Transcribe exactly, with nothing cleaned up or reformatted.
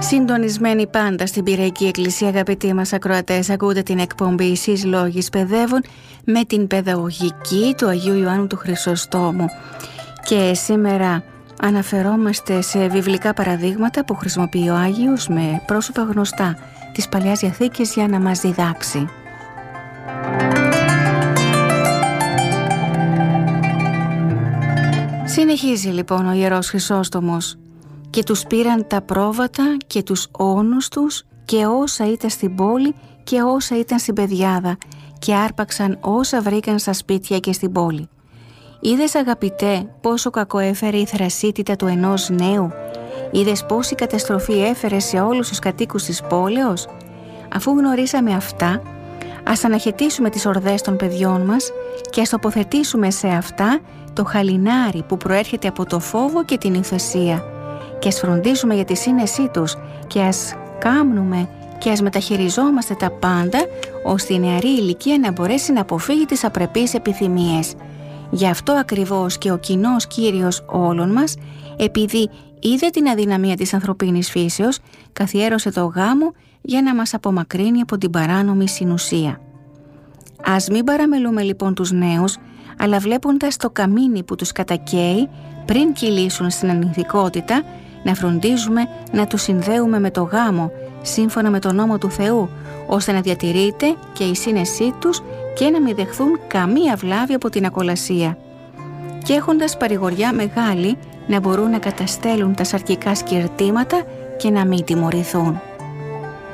Συντονισμένοι πάντα στην Πυραϊκή Εκκλησία, αγαπητοί μας ακροατές, ακούτε την εκπομπή «Σεις Λόγοι Παιδεύων» με την παιδαγωγική του Αγίου Ιωάννου του Χρυσοστόμου. Και σήμερα αναφερόμαστε σε βιβλικά παραδείγματα που χρησιμοποιεί ο Άγιος με πρόσωπα γνωστά της Παλαιάς Διαθήκης για να μας διδάξει. Συνεχίζει λοιπόν ο Ιερός Χρυσόστομος. Και τους πήραν τα πρόβατα και τους όνους τους και όσα ήταν στην πόλη και όσα ήταν στην πεδιάδα και άρπαξαν όσα βρήκαν στα σπίτια και στην πόλη. Είδες, αγαπητέ, πόσο κακό έφερε η θρασίτητα του ενός νέου? Είδες πόση καταστροφή έφερε σε όλους τους κατοίκους της πόλεως? Αφού γνωρίσαμε αυτά, ας αναχαιτήσουμε τις ορδές των παιδιών μας και ας τοποθετήσουμε σε αυτά το χαλινάρι που προέρχεται από το φόβο και την ηθεσία. Και ας φροντίσουμε για τη σύνεσή τους και ας κάμνουμε και ας μεταχειριζόμαστε τα πάντα ώστε η νεαρή ηλικία να μπορέσει να αποφύγει τις απρεπείς επιθυμίες. Γι' αυτό ακριβώς και ο κοινός Κύριος όλων μας, επειδή είδε την αδυναμία της ανθρωπίνης φύσεως, καθιέρωσε το γάμο για να μας απομακρύνει από την παράνομη συνουσία. Ας μην παραμελούμε λοιπόν τους νέους, αλλά βλέποντας το καμίνι που τους κατακαίει πριν κυλήσουν στην ανηθικότητα, να φροντίζουμε να τους συνδέουμε με το γάμο, σύμφωνα με τον νόμο του Θεού, ώστε να διατηρείται και η σύνεσή τους και να μην δεχθούν καμία βλάβη από την ακολασία. Και έχοντας παρηγοριά μεγάλη, να μπορούν να καταστέλουν τα σαρκικά σκυρτήματα και να μην τιμωρηθούν.